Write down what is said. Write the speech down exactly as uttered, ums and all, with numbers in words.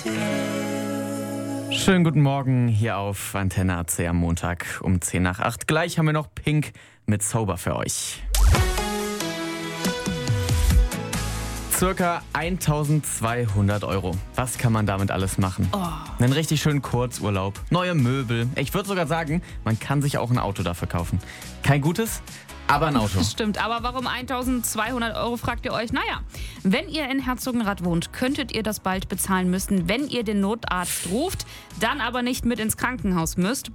Schönen guten Morgen hier auf Antenne A C am Montag um zehn nach acht. Gleich haben wir noch Pink mit Sober für euch. Circa eintausendzweihundert Euro. Was kann man damit alles machen? Oh. Einen richtig schönen Kurzurlaub, neue Möbel. Ich würde sogar sagen, man kann sich auch ein Auto dafür kaufen. Kein gutes, aber ein Auto. Stimmt, aber warum eintausendzweihundert Euro, fragt ihr euch? Naja, wenn ihr in Herzogenrath wohnt, könntet ihr das bald bezahlen müssen, wenn ihr den Notarzt ruft, dann aber nicht mit ins Krankenhaus müsst.